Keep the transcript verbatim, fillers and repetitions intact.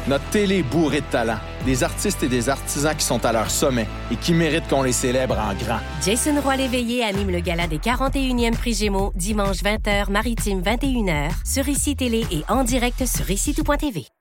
Notre télé est bourrée de talent. Des artistes et des artisans qui sont à leur sommet et qui méritent qu'on les célèbre en grand. Jason Roy-Léveillé anime le gala des quarante et unième Prix Gémeaux, dimanche vingt heures, Maritime vingt et une heures, sur Ici Télé et en direct sur ici tout point t v.